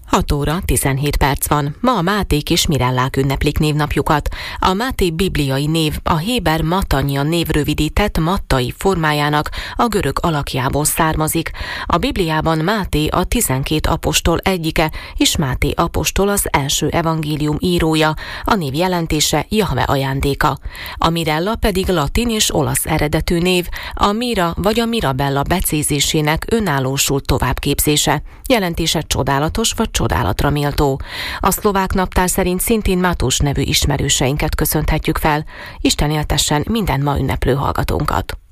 6 óra 17 perc van. Ma a Máték és Mirellák ünneplik névnapjukat. A Máté bibliai név a héber Matanja névrövidített mattai formájának a görög alakjából származik. A Bibliában Máté a 12 apostol egyike, és Máté apostol az első evangélium írója. A név jelentése Jahve ajándéka. A Mirella pedig latin és olasz eredetű név, a Mira vagy a Mirabella becézésének önállósult továbbképzése. Jelentése csodálatos vagy csodálatra méltó. A szlovák naptár szerint szintén Mátus nevű ismerőseinket köszönhetjük fel. Isten éltessen minden ma ünneplő hallgatónkat!